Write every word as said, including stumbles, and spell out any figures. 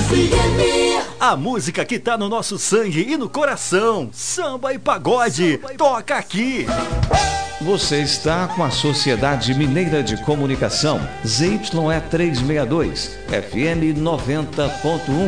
A música que tá no nosso sangue e no coração. Samba e pagode. Samba e... Toca aqui. Você está com a Sociedade Mineira de Comunicação, Z Y E trezentos e sessenta e dois, F M noventa ponto um.